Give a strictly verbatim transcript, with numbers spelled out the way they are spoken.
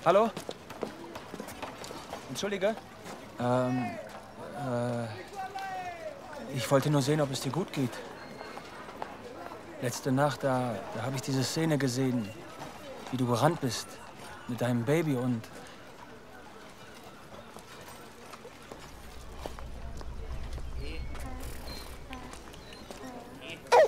Hallo? Entschuldige? Ähm, äh, ich wollte nur sehen, ob es dir gut geht. Letzte Nacht, da, da habe ich diese Szene gesehen, wie du gerannt bist mit deinem Baby und